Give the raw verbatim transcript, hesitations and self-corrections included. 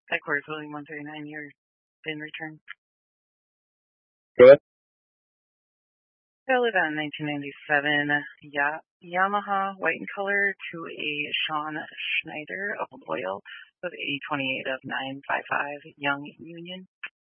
Headquarters Building one thirty-nine, you're in return. Go ahead. I live on nineteen ninety-seven ya- Yamaha white in color to a Sean Schneider of oil of A twenty-eight of nine five five Young Union.